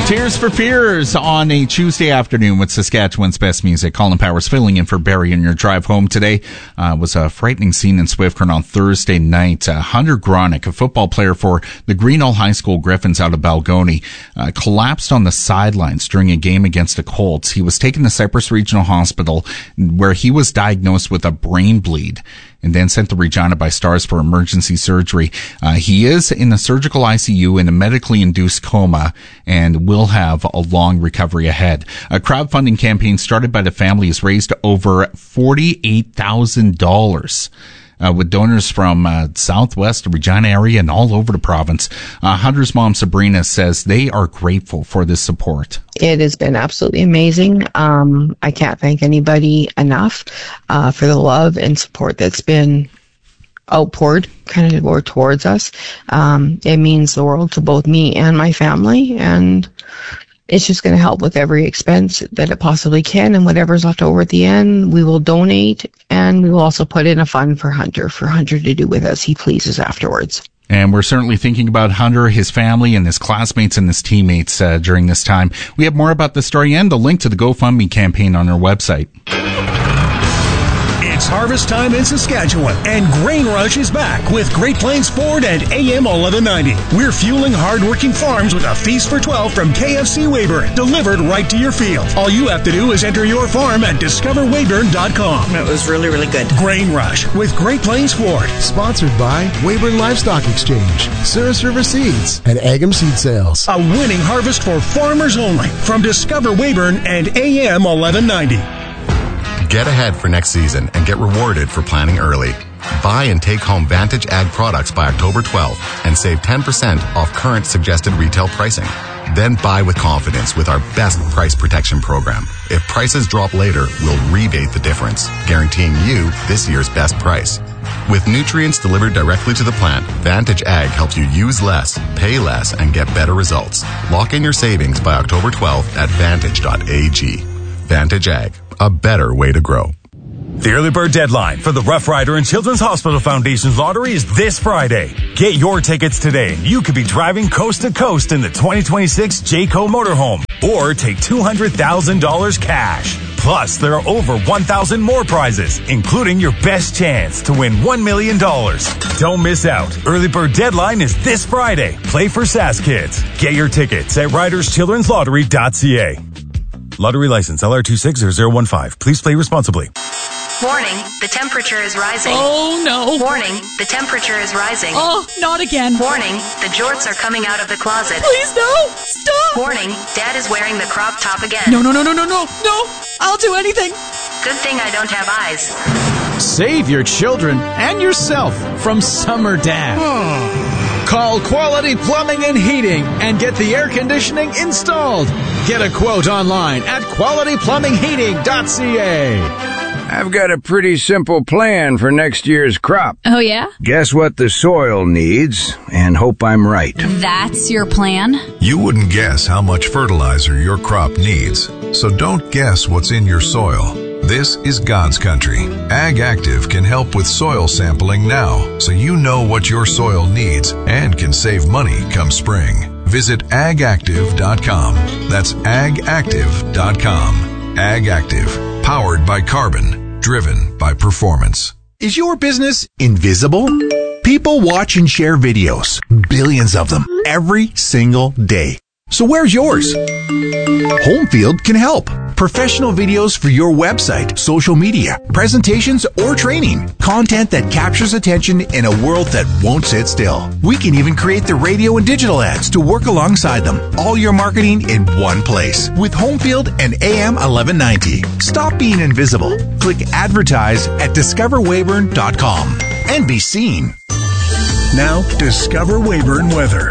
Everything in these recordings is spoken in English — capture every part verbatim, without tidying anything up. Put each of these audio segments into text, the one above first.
Tears for Fears on a Tuesday afternoon with Saskatchewan's best music. Colin Powers filling in for Barry on your drive home today. Uh, was a frightening scene in Swift Current on Thursday night. Uh, Hunter Gronick, a football player for the Greenhill High School Griffins out of Balgony, uh, collapsed on the sidelines during a game against the Colts. He was taken to Cypress Regional Hospital where he was diagnosed with a brain bleed and then sent to Regina by Stars for emergency surgery. Uh, he is in the surgical I C U in a medically induced coma and will have a long recovery ahead. A crowdfunding campaign started by the family has raised over forty-eight thousand dollars. Uh, with donors from uh, Southwest, the Regina area, and all over the province. Uh, Hunter's mom, Sabrina, says they are grateful for this support. It has been absolutely amazing. Um, I can't thank anybody enough uh, for the love and support that's been outpoured kind of or towards us. Um, it means the world to both me and my family, and it's just going to help with every expense that it possibly can, and whatever's left over at the end, we will donate, and we will also put in a fund for Hunter, for Hunter to do with as he pleases afterwards. And we're certainly thinking about Hunter, his family, and his classmates and his teammates uh, during this time. We have more about the story and the link to the GoFundMe campaign on our website. It's harvest time in Saskatchewan, and Grain Rush is back with Great Plains Ford and A M eleven ninety. We're fueling hard-working farms with a feast for twelve from K F C Weyburn, delivered right to your field. All you have to do is enter your farm at discover weyburn dot com. It was really, really good. Grain Rush with Great Plains Ford. Sponsored by Weyburn Livestock Exchange, Souris River Seeds, and Agam Seed Sales. A winning harvest for farmers only from Discover Weyburn and A M eleven ninety. Get ahead for next season and get rewarded for planning early. Buy and take home Vantage Ag products by October twelfth and save ten percent off current suggested retail pricing. Then buy with confidence with our best price protection program. If prices drop later, we'll rebate the difference, guaranteeing you this year's best price. With nutrients delivered directly to the plant, Vantage Ag helps you use less, pay less, and get better results. Lock in your savings by October twelfth at vantage dot a g. Vantage Ag, a better way to grow. The early bird deadline for the Rough Rider and Children's Hospital Foundation's lottery is this Friday. Get your tickets today and you could be driving coast to coast in the twenty twenty-six Jayco motorhome or take two hundred thousand dollars cash. Plus, there are over one thousand more prizes, including your best chance to win one million dollars. Don't miss out. Early bird deadline is this Friday. Play for Sask Kids. Get your tickets at riders children's lottery dot c a. Lottery license L R two six zero zero one five. Please play responsibly. Warning, the temperature is rising. Oh, no. Warning, the temperature is rising. Oh, not again. Warning, the jorts are coming out of the closet. Please, no. Stop. Warning, Dad is wearing the crop top again. No, no, no, no, no, no, no. I'll do anything. Good thing I don't have eyes. Save your children and yourself from summer dad. Call Quality Plumbing and Heating and get the air conditioning installed. Get a quote online at quality plumbing heating dot c a. I've got a pretty simple plan for next year's crop. Oh, yeah? Guess what the soil needs, and hope I'm right. That's your plan? You wouldn't guess how much fertilizer your crop needs, so don't guess what's in your soil. This is God's country. Ag Active can help with soil sampling now, so you know what your soil needs and can save money come spring. Visit ag active dot com. That's ag active dot com. Ag Active, powered by carbon, driven by performance. Is your business invisible? People watch and share videos, billions of them, every single day. So where's yours? Homefield can help. Professional videos for your website, social media, presentations, or training. Content that captures attention in a world that won't sit still. We can even create the radio and digital ads to work alongside them. All your marketing in one place with Homefield and A M eleven ninety. Stop being invisible. Click advertise at discover weyburn dot com and be seen. Now, Discover Weyburn weather.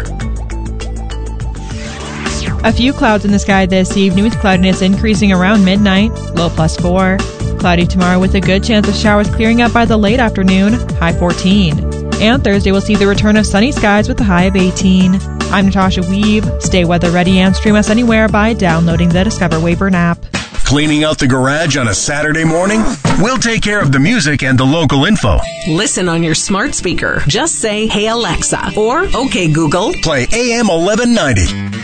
A few clouds in the sky this evening with cloudiness increasing around midnight, low plus four. Cloudy tomorrow with a good chance of showers clearing up by the late afternoon, high fourteen. And Thursday we'll see the return of sunny skies with a high of eighteen. I'm Natasha Weave. Stay weather ready and stream us anywhere by downloading the Discover Weyburn app. Cleaning out the garage on a Saturday morning? We'll take care of the music and the local info. Listen on your smart speaker. Just say, "Hey Alexa," or "Okay Google." Play A M eleven ninety.